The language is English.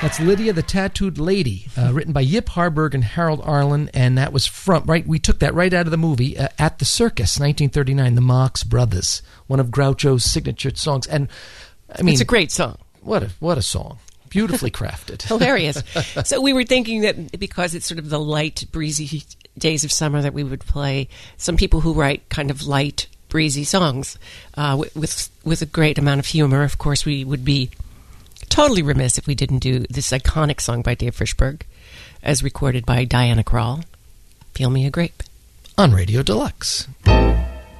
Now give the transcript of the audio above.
That's Lydia the Tattooed Lady, written by Yip Harburg and Harold Arlen, and that was we took that right out of the movie, At the Circus, 1939, the Marx Brothers, one of Groucho's signature songs. And I mean, it's a great song. What a song. Beautifully crafted. Hilarious. So we were thinking that because it's sort of the light, breezy days of summer that we would play some people who write kind of light, breezy songs with a great amount of humor. Of course, we would be totally remiss if we didn't do this iconic song by Dave Frishberg, as recorded by Diana Krall, Peel Me a Grape. On Radio Deluxe.